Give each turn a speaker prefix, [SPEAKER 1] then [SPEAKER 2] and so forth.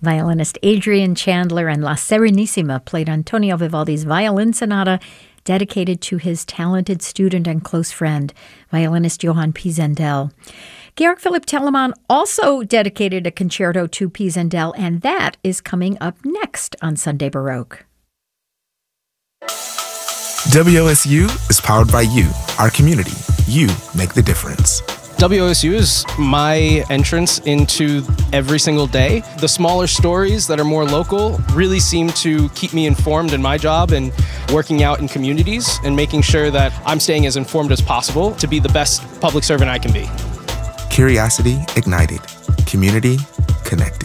[SPEAKER 1] Violinist Adrian Chandler and La Serenissima played Antonio Vivaldi's violin sonata dedicated to his talented student and close friend, violinist Johann P. Zendel. Georg Philipp Telemann also dedicated a concerto to P. Zendel, and that is coming up next on Sunday Baroque.
[SPEAKER 2] WOSU is powered by you, our community. You make the difference.
[SPEAKER 3] WOSU is my entrance into every single day. The smaller stories that are more local really seem to keep me informed in my job and working out in communities and making sure that I'm staying as informed as possible to be the best public servant I can be.
[SPEAKER 2] Curiosity ignited. Community connected.